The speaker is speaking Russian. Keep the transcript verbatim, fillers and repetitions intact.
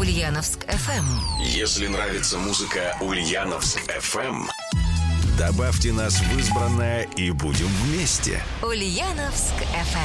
Ульяновск эф эм. Если нравится музыка Ульяновск эф эм, добавьте нас в избранное и будем вместе. Ульяновск эф эм.